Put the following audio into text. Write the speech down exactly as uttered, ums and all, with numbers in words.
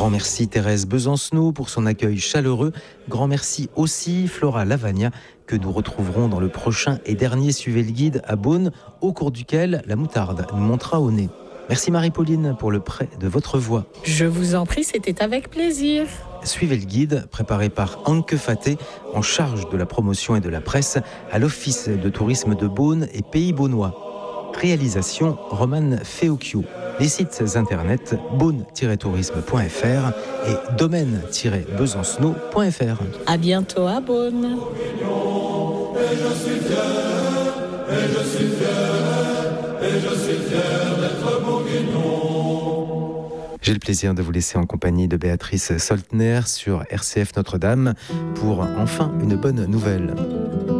Grand merci Thérèse Besancenot pour son accueil chaleureux. Grand merci aussi Flora Lavagna, que nous retrouverons dans le prochain et dernier Suivez le guide à Beaune, au cours duquel la moutarde nous montera au nez. Merci Marie-Pauline pour le prêt de votre voix. Je vous en prie, c'était avec plaisir. Suivez le guide, préparé par Anke Faté, en charge de la promotion et de la presse à l'Office de tourisme de Beaune et Pays Beaunois. Réalisation Romane Feocchio. Les sites internet beaune tiret tourisme point f r et domaine tiret besancenot point f r. À bientôt à Beaune. Et je suis fier, et je suis fier, et je suis fier d'être bourguignon. J'ai le plaisir de vous laisser en compagnie de Béatrice Soltner sur R C F Notre-Dame pour enfin une bonne nouvelle.